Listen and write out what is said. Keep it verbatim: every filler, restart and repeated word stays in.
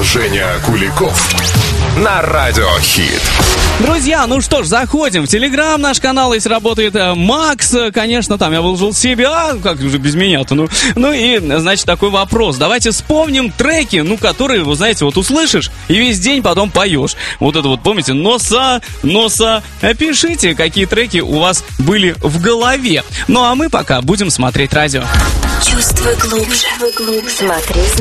Женя Куликов на Радио Хит. Друзья, ну что ж, заходим в Телеграм, наш канал, если работает Макс, конечно, там я выложил себя, как же без меня-то, ну, ну и, значит, такой вопрос, давайте вспомним треки, ну, которые, вы знаете, вот услышишь и весь день потом поешь, вот это вот, помните, носа, носа, пишите, какие треки у вас были в голове, ну, а мы пока будем смотреть радио. Чувствуй глубже, смотри.